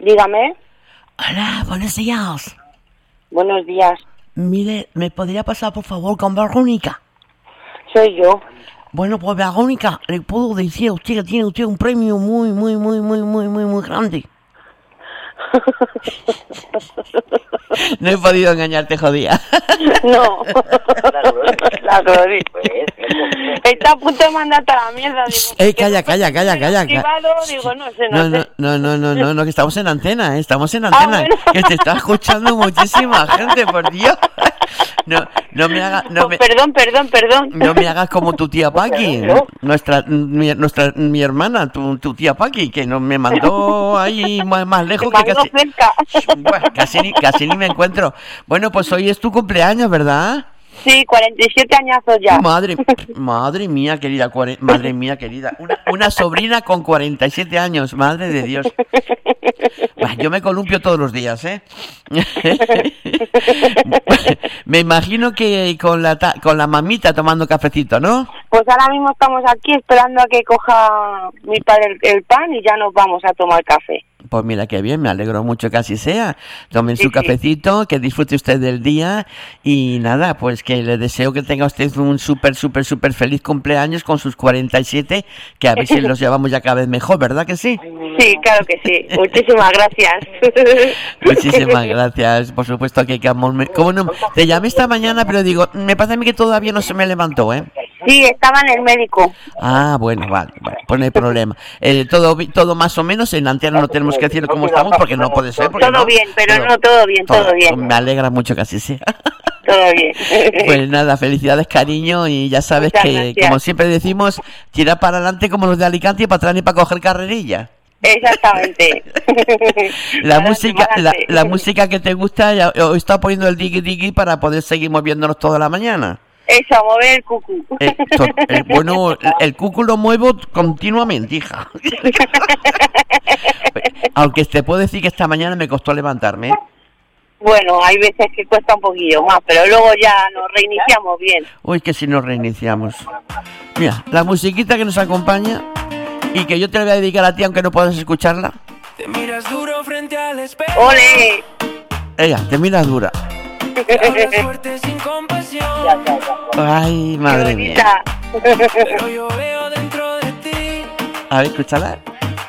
Dígame. Hola, buenos días. Buenos días. Mire, ¿me podría pasar por favor con Verónica? Soy yo. Bueno, pues Verónica, le puedo decir a usted que tiene usted un premio muy grande. No he podido engañarte, jodida. No. La Gloria. Está a punto de mandarte a la mierda. Digo, Calla. Activado, digo, no sé. No, que estamos en antena, Bueno. que te está escuchando muchísima gente, por Dios. No me hagas, Perdón. no me hagas como tu tía Paqui, mi hermana, tu tía Paqui, que no me mandó ahí más lejos que casi. Cerca. Bueno, casi ni me encuentro. Bueno, pues hoy es tu cumpleaños, ¿verdad? Sí, 47 añazos ya. Madre mía, querida, madre mía, querida. Una sobrina con 47 años, madre de Dios. Bah, yo me columpio todos los días, ¿eh? Me imagino que con la mamita tomando cafecito, ¿no? Pues ahora mismo estamos aquí esperando a que coja mi padre el pan y ya nos vamos a tomar café. Pues mira qué bien, me alegro mucho que así sea. Tomen su cafecito, que disfrute usted del día y nada, pues que le deseo que tenga usted un súper feliz cumpleaños con sus 47, que a ver si los llevamos ya cada vez mejor, ¿verdad que sí? Sí, claro que sí. Muchísimas gracias. Muchísimas gracias, por supuesto que amor. ¿Cómo no? Te llamé esta mañana, pero digo, me parece a mí que todavía no se me levantó, ¿eh? Sí, estaba en el médico. Ah, bueno, vale, pues no hay problema. Todo más o menos, en antena no tenemos que decir cómo estamos porque no puede ser. Todo no, bien, pero no, todo bien. Me alegra mucho que así sea. Todo bien. Pues nada, felicidades, cariño, y ya sabes Muchas que, gracias. como siempre decimos, tirar para adelante como los de Alicante y para atrás ni para coger carrerilla. Exactamente. La música que te gusta, ya, he estado poniendo el digui para poder seguir moviéndonos toda la mañana. Eso, a mover el cucú. Bueno, el cucú lo muevo continuamente, hija. Aunque te puedo decir que esta mañana me costó levantarme. Bueno, hay veces que cuesta un poquillo más, pero luego ya nos reiniciamos bien. Uy, que si nos reiniciamos. Mira, la musiquita que nos acompaña y que yo te la voy a dedicar a ti aunque no puedas escucharla. Te miras duro frente al espejo. ¡Ole! Ella, te miras dura. Hablas fuerte sin compasión. Ay, madre mía. Pero yo veo dentro de ti. A ver, escúchala.